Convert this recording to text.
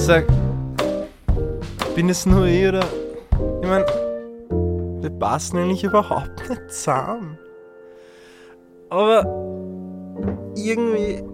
Sag, bin es nur ich oder... Ich mein, wir passen eigentlich überhaupt nicht zusammen. Aber irgendwie